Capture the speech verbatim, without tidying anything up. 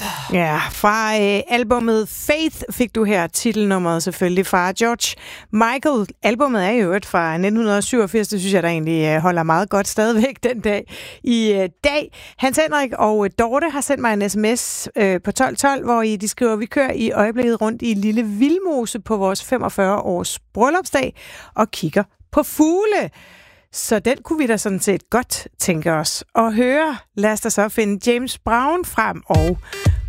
Ja, fra øh, albumet Faith fik du her titelnummeret selvfølgelig fra George Michael. Albumet er jo øvrigt fra nitten syvogfirs, det synes jeg, der egentlig øh, holder meget godt stadigvæk den dag i øh, dag. Hans Henrik og øh, Dorte har sendt mig en sms øh, på tolv tolv, hvor I, de skriver, vi kører i øjeblikket rundt i Lille Vildmose på vores femogfyrre års bryllupsdag og kigger på fugle. Så den kunne vi da sådan set godt tænke os at høre. Lad os da så finde James Brown frem og